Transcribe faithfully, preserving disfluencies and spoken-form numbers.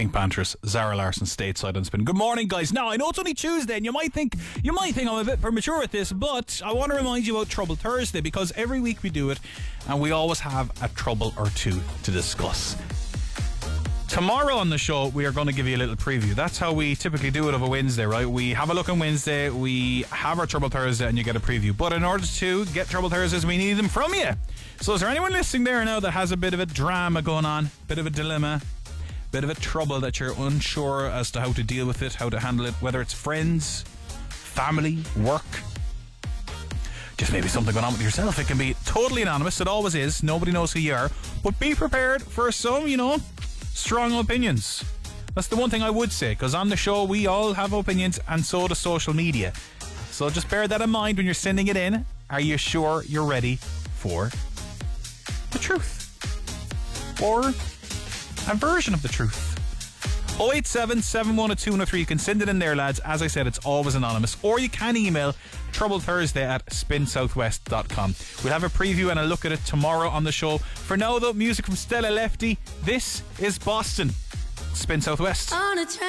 Pink Panthers, Zara Larsson stateside on Spin. Good morning, guys. Now, I know it's only Tuesday, and you might think you might think I'm a bit premature at this, but I want to remind you about Trouble Thursday, because every week we do it, and we always have a trouble or two to discuss. Tomorrow on the show, we are going to give you a little preview. That's how we typically do it of a Wednesday, right? We have a look on Wednesday, we have our Trouble Thursday, and you get a preview. But in order to get Trouble Thursdays, we need them from you. So is there anyone listening there now that has a bit of a drama going on, bit of a dilemma, bit of a trouble that you're unsure as to how to deal with it, how to handle it, whether it's friends, family, work, just maybe something going on with yourself? It can be totally anonymous. It always is. Nobody knows who you are. But be prepared for some, you know, strong opinions. That's the one thing I would say, because on the show we all have opinions, and so does social media. So just bear that in mind when you're sending it in. Are you sure you're ready for the truth? Or a version of the truth? oh eight seven, seven one two, one oh three. You can send it in there, lads. As I said, it's always anonymous. Or you can email troublethursday at spin southwest dot com. We'll have a preview and a look at it tomorrow on the show. For now, though, music from Stella Lefty. This is Boston. Spin Southwest. On a